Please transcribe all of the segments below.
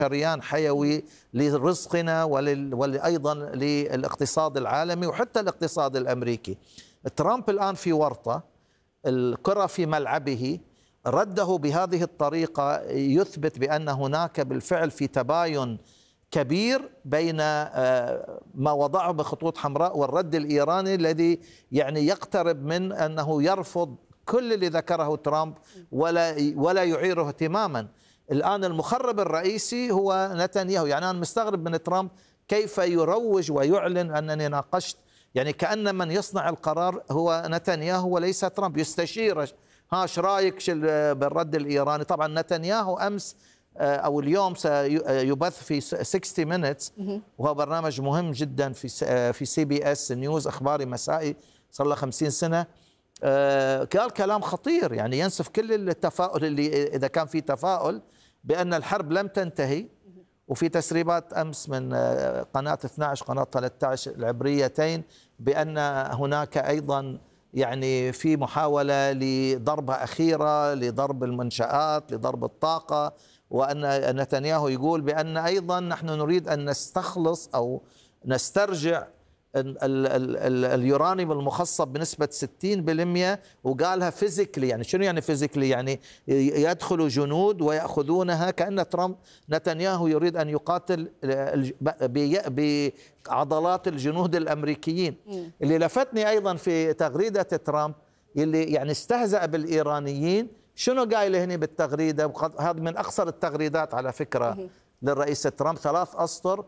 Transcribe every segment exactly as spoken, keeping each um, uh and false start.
شريان حيوي لرزقنا وأيضا للاقتصاد العالمي وحتى الاقتصاد الأمريكي. ترامب الآن في ورطة، الكرة في ملعبه، رده بهذه الطريقة يثبت بأن هناك بالفعل في تباين كبير بين ما وضعه بخطوط حمراء والرد الإيراني الذي يعني يقترب من أنه يرفض كل اللي ذكره ترامب ولا ولا يعيره اهتماما. الآن المخرب الرئيسي هو نتنياهو. يعني أنا مستغرب من ترامب كيف يروج ويعلن أنني ناقشت، يعني كأن من يصنع القرار هو نتنياهو وليس ترامب. يستشير ها ايش رايك بالرد الإيراني. طبعا نتنياهو أمس أو اليوم سيبث في ستين مينتس وهو برنامج مهم جدا في في سي بي اس نيوز، إخباري مسائي صار له خمسين سنة. قال كلام خطير، يعني ينسف كل التفاؤل اللي إذا كان في تفاؤل بأن الحرب لم تنتهي. وفي تسريبات أمس من قناة اثني عشر قناة ثلاثة عشر العبريتين بأن هناك أيضا يعني في محاولة لضربة أخيرة لضرب المنشآت لضرب الطاقة، وأن نتنياهو يقول بأن أيضا نحن نريد أن نستخلص أو نسترجع اليورانيوم المخصب بنسبة ستين بالمئة، وقالها فيزيكلي. يعني شنو يعني فيزيكلي؟ يعني يدخلوا جنود ويأخذونها، كأن ترامب نتنياهو يريد أن يقاتل بعضلات الجنود الأمريكيين. اللي لفتني أيضا في تغريدة ترامب اللي يعني استهزأ بالإيرانيين، شنو قايل هنا بالتغريدة؟ هذا من أقصر التغريدات على فكرة للرئيس ترامب، ثلاث أسطر،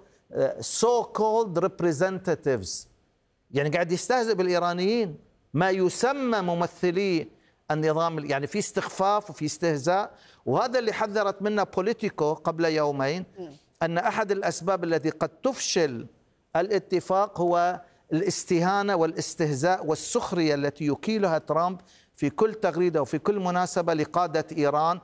so called representatives، يعني قاعد يستهزئ بالإيرانيين ما يسمى ممثلي النظام. يعني في استخفاف وفي استهزاء، وهذا اللي حذرت منه بوليتيكو قبل يومين، أن أحد الأسباب التي قد تفشل الاتفاق هو الاستهانة والاستهزاء والسخرية التي يكيلها ترامب في كل تغريدة وفي كل مناسبة لقادة إيران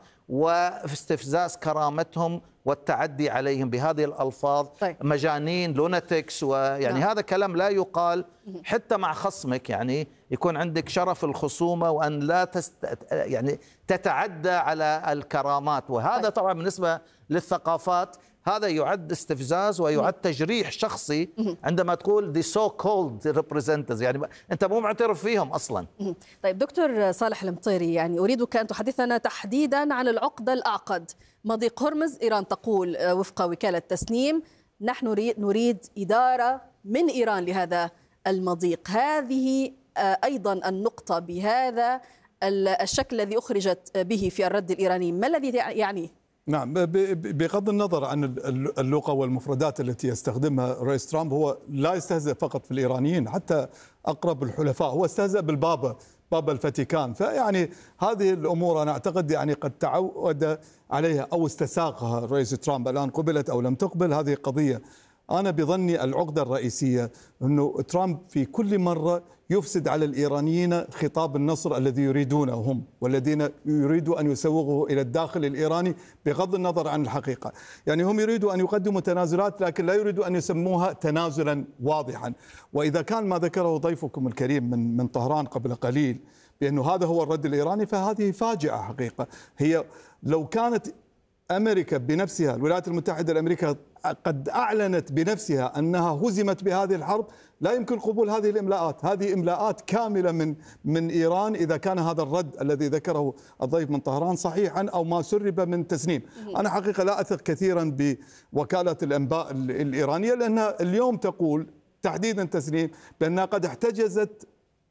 واستفزاز كرامتهم والتعدي عليهم بهذه الألفاظ. طيب. مجانين، لوناتكس، ويعني نعم. هذا كلام لا يقال حتى مع خصمك. يعني يكون عندك شرف الخصومة وأن لا تست... يعني تتعدى على الكرامات، وهذا طيب. طبعا بالنسبة للثقافات هذا يعد استفزاز ويعد تجريح شخصي عندما تقول the so called representatives، يعني أنت مو معترف فيهم أصلا. طيب دكتور صالح المطيري، يعني أريدك أن تحدثنا تحديدا عن العقدة الأعقد، مضيق هرمز. إيران تقول وفق وكالة تسنيم نحن نريد إدارة من إيران لهذا المضيق. هذه أيضا النقطة بهذا الشكل الذي أخرجت به في الرد الإيراني، ما الذي يعني؟ نعم، بغض النظر عن اللغة والمفردات التي يستخدمها الرئيس ترامب، هو لا يستهزئ فقط في الإيرانيين، حتى أقرب الحلفاء، هو استهزأ بالبابا، بابا الفاتيكان. فيعني هذه الأمور أنا أعتقد يعني قد تعود عليها أو استساغها الرئيس ترامب، الآن قبلت أو لم تقبل هذه قضية. أنا بظني العقدة الرئيسية أنه ترامب في كل مرة يفسد على الإيرانيين خطاب النصر الذي يريدونه هم، والذين يريدوا أن يسوقوا إلى الداخل الإيراني بغض النظر عن الحقيقة. يعني هم يريدوا أن يقدموا تنازلات لكن لا يريدوا أن يسموها تنازلا واضحا. وإذا كان ما ذكره ضيفكم الكريم من من طهران قبل قليل بأنه هذا هو الرد الإيراني، فهذه فاجعة حقيقة. هي لو كانت أمريكا بنفسها، الولايات المتحدة الأمريكية قد أعلنت بنفسها أنها هزمت بهذه الحرب، لا يمكن قبول هذه الإملاءات. هذه إملاءات كاملة من من إيران إذا كان هذا الرد الذي ذكره الضيف من طهران صحيحا أو ما سرب من تسنيم. أنا حقيقة لا أثق كثيرا بوكالة الأنباء الإيرانية، لأنها اليوم تقول تحديدا تسنيم بأنها قد احتجزت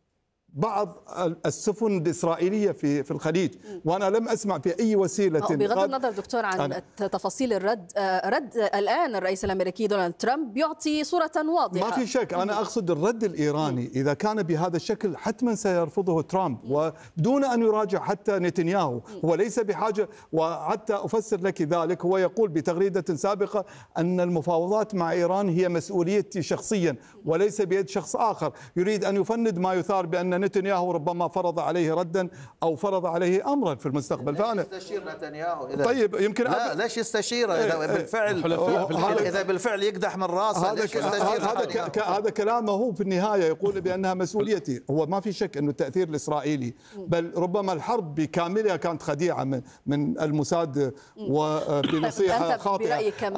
بعض السفن الإسرائيلية في في الخليج، وأنا لم أسمع في أي وسيلة. بغض النظر دكتور عن تفاصيل الرد، رد الآن الرئيس الأمريكي دونالد ترامب يعطي صورة واضحة. ما في شك، أنا أقصد الرد الإيراني إذا كان بهذا الشكل حتما سيرفضه ترامب ودون أن يراجع حتى نتنياهو. هو ليس بحاجة، وحتى أفسر لك ذلك، هو يقول بتغريدة سابقة أن المفاوضات مع إيران هي مسؤوليتي شخصيا وليس بيد شخص آخر. يريد أن يفند ما يثار بأن أن نتنياهو ربما فرض عليه ردا أو فرض عليه أمرا في المستقبل. فأنا يستشير نتنياهو إذا طيب يمكن لا ليش يستشيره إذا بالفعل إذا بالفعل يقدح من راسه ليش يستشير؟ هذا هذا كلامه هو في النهاية يقول بأنها مسؤوليتي. هو ما في شك أنه التأثير الإسرائيلي، بل ربما الحرب بكاملها كانت خديعة من من الموساد وبنصيحة خاطئة.